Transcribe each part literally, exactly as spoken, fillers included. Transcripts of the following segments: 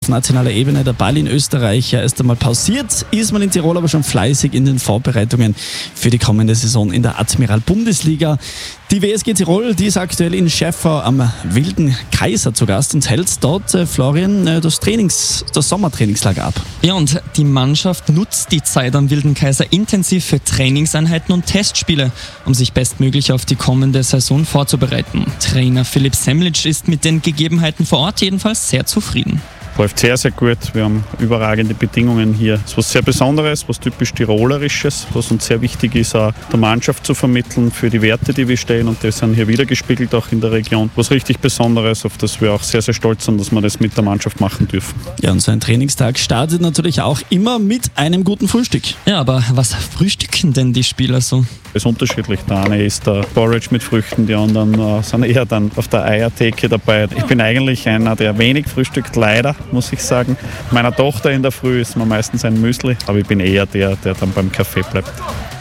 nationaler Ebene der Ball in Österreich ja erst einmal pausiert, ist man in Tirol aber schon fleißig in den Vorbereitungen für die kommende Saison in der Admiral-Bundesliga. Die W S G Tirol, die ist aktuell in Schäffau am Wilden Kaiser zu Gast und hält dort, äh, Florian, äh, das, Trainings-, das Sommertrainingslager ab. Ja, und die Mannschaft nutzt die Zeit am Wilden Kaiser intensiv für Trainingseinheiten und Testspiele, um sich bestmöglich auf die kommende Saison vorzubereiten. Trainer Philipp Semlitsch ist mit den Gegebenheiten vor Ort jedenfalls sehr zufrieden. Läuft sehr, sehr gut. Wir haben überragende Bedingungen hier. Es ist was sehr Besonderes, was typisch Tirolerisches, was uns sehr wichtig ist, auch der Mannschaft zu vermitteln für die Werte, die wir stehen. Und das sind hier wiedergespiegelt auch in der Region. Was richtig Besonderes, auf das wir auch sehr, sehr stolz sind, dass wir das mit der Mannschaft machen dürfen. Ja, und so ein Trainingstag startet natürlich auch immer mit einem guten Frühstück. Ja, aber was frühstücken denn die Spieler so? Es ist unterschiedlich. Der eine ist der Porridge mit Früchten, die anderen äh, sind eher dann auf der Eiertheke dabei. Ich bin eigentlich einer, der wenig frühstückt, leider, muss ich sagen. Meiner Tochter in der Früh ist mir meistens ein Müsli, aber ich bin eher der, der dann beim Kaffee bleibt.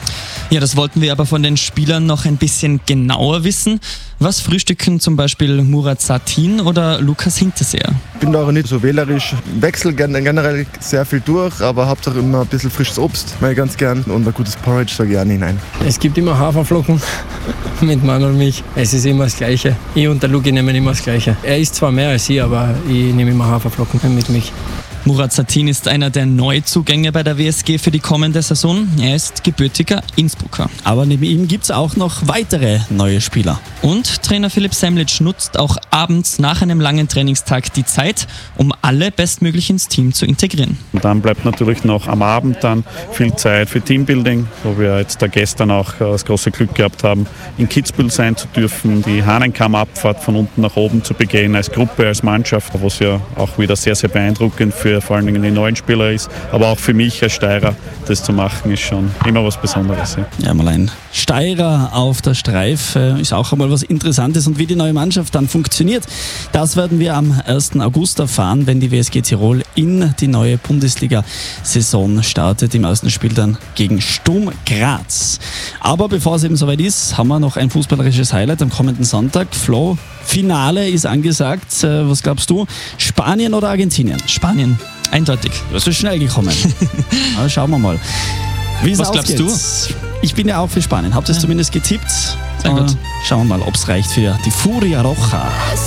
Ja, das wollten wir aber von den Spielern noch ein bisschen genauer wissen. Was frühstücken zum Beispiel Murat Satin oder Lukas Hinterseher? Ich bin da auch nicht so wählerisch. Wechsel generell sehr viel durch, aber Hauptsache immer ein bisschen frisches Obst, mag ich ganz gern. Und ein gutes Porridge sage ich auch nicht nein. Es gibt immer Haferflocken mit Mandelmilch. Es ist immer das Gleiche. Ich und der Luki nehmen immer das Gleiche. Er isst zwar mehr als ich, aber ich nehme immer Haferflocken mit Milch. Murat Satin ist einer der Neuzugänge bei der W S G für die kommende Saison. Er ist gebürtiger Innsbrucker. Aber neben ihm gibt es auch noch weitere neue Spieler. Und Trainer Philipp Semlitsch nutzt auch abends nach einem langen Trainingstag die Zeit, um alle bestmöglich ins Team zu integrieren. Und dann bleibt natürlich noch am Abend dann viel Zeit für Teambuilding, wo wir jetzt da gestern auch das große Glück gehabt haben, in Kitzbühel sein zu dürfen, die Hahnenkammabfahrt von unten nach oben zu begehen, als Gruppe, als Mannschaft, was ja auch wieder sehr, sehr beeindruckend für vor allen Dingen die neuen Spieler ist, aber auch für mich als Steirer, das zu machen, ist schon immer was Besonderes. Ja, ja mal ein Steirer auf der Streif äh, ist auch einmal was Interessantes, und wie die neue Mannschaft dann funktioniert, das werden wir am ersten August erfahren, wenn die W S G Tirol in die neue Bundesliga-Saison startet, im ersten Spiel dann gegen Sturm Graz. Aber bevor es eben soweit ist, haben wir noch ein fußballerisches Highlight am kommenden Sonntag. Flo, Finale ist angesagt. Äh, was glaubst du? Spanien oder Argentinien? Spanien, eindeutig. Das ist schnell gekommen. Aber schauen wir mal. Wie Was glaubst ausgeht. du? Ich bin ja auch für Spanien. Habt ihr es Ja. zumindest getippt? Sehr gut. Schauen wir mal, ob es reicht für die Furia Roja.